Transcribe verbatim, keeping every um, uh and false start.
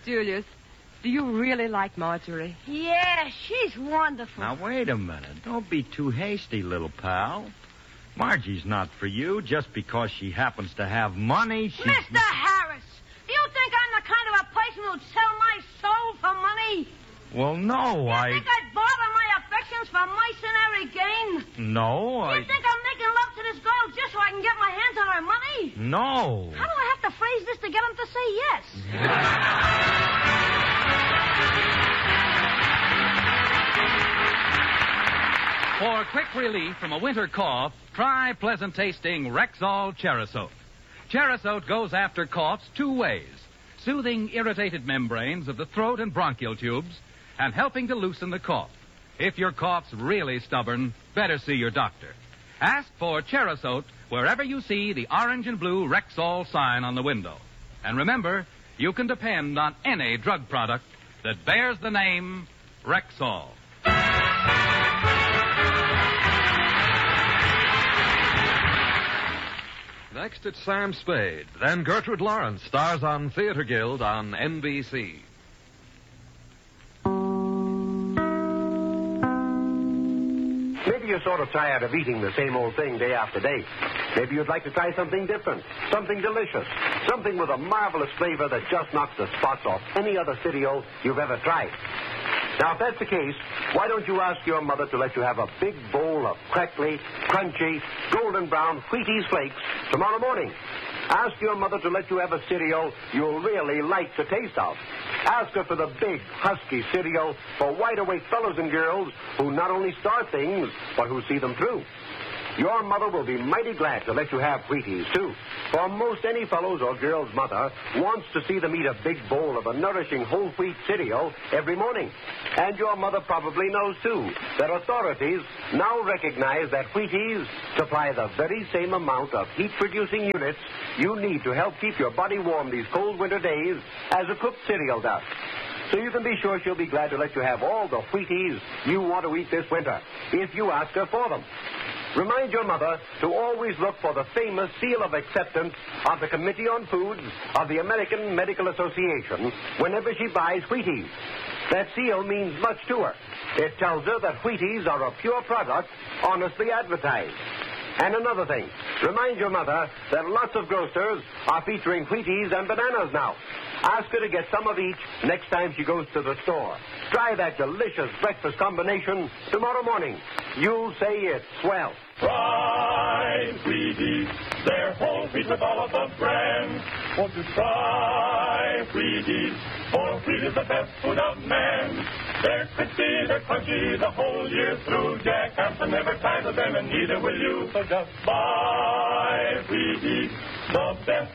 Julius, do you really like Marjorie? Yeah, she's wonderful. Now, wait a minute. Don't be too hasty, little pal. Margie's not for you just because she happens to have money. She's... Mister Harris, do you think I'm the kind of a person who'd sell my soul for money? Well, no, you I... You think I'd bother my affections for mercenary gain? No, I... You think I'm making love to this girl just so I can get my hands on her money? No. How do I have to phrase this to get him to say yes? For quick relief from a winter cough, try pleasant-tasting Rexall Cherisote. Cherisote goes after coughs two ways, soothing irritated membranes of the throat and bronchial tubes and helping to loosen the cough. If your cough's really stubborn, better see your doctor. Ask for Cherisote wherever you see the orange and blue Rexall sign on the window. And remember, you can depend on any drug product that bears the name Rexall. Next, it's Sam Spade. Then Gertrude Lawrence stars on Theater Guild on N B C. Maybe you're sort of tired of eating the same old thing day after day. Maybe you'd like to try something different, something delicious, something with a marvelous flavor that just knocks the spots off any other cereal you've ever tried. Now, if that's the case, why don't you ask your mother to let you have a big bowl of crackly, crunchy, golden brown Wheaties flakes tomorrow morning? Ask your mother to let you have a cereal you'll really like the taste of. Ask her for the big, husky cereal for wide-awake fellows and girls who not only start things, but who see them through. Your mother will be mighty glad to let you have Wheaties, too. For most any fellow's or girl's mother wants to see them eat a big bowl of a nourishing whole wheat cereal every morning. And your mother probably knows, too, that authorities now recognize that Wheaties supply the very same amount of heat-producing units you need to help keep your body warm these cold winter days as a cooked cereal does. So you can be sure she'll be glad to let you have all the Wheaties you want to eat this winter, if you ask her for them. Remind your mother to always look for the famous seal of acceptance of the Committee on Foods of the American Medical Association whenever she buys Wheaties. That seal means much to her. It tells her that Wheaties are a pure product, honestly advertised. And another thing, remind your mother that lots of grocers are featuring Wheaties and bananas now. Ask her to get some of each next time she goes to the store. Try that delicious breakfast combination tomorrow morning. You'll say it's swell. Try Wheaties, they're whole wheat with all of the brands. Won't you try Wheaties? For wheat is the best food of man. They're crispy, they're crunchy the whole year through. Jack Hampton never tires of them, and neither will you. So just buy Wheaties, the best